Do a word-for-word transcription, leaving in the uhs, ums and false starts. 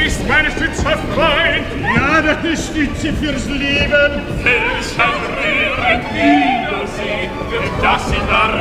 ist meine Stütze, Freund. Ja, das ist Stütze fürs Leben. Welch ein Wiedersehen, wird das in der